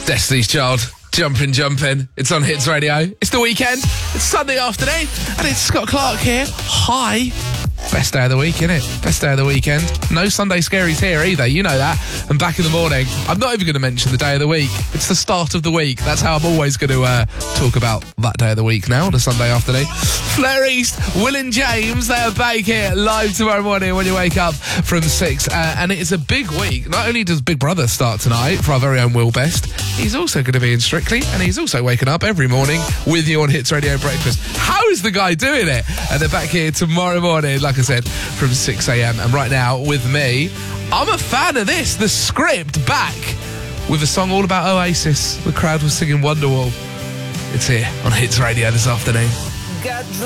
Destiny's Child, Jumpin'. It's on Hits Radio. It's the weekend. It's Sunday afternoon, and it's Scott Clark here. Hi. Best day of the week, innit? Best day of the weekend. No Sunday Scaries here either, you know that. And back in the morning, I'm not even going to mention the day of the week. It's the start of the week. That's how I'm always going to talk about that day of the week now, on a Sunday afternoon. Fleur East, Will and James, they are back here live tomorrow morning when you wake up from 6. And it is a big week. Not only does Big Brother start tonight for our very own Will Best, he's also going to be in Strictly, and he's also waking up every morning with you on Hits Radio Breakfast. How is the guy doing it? And they're back here tomorrow morning, like I said, from 6 a.m. And right now, with me, I'm a fan of this. The Script back with a song all about Oasis. The crowd was singing Wonderwall. It's here on Hits Radio this afternoon.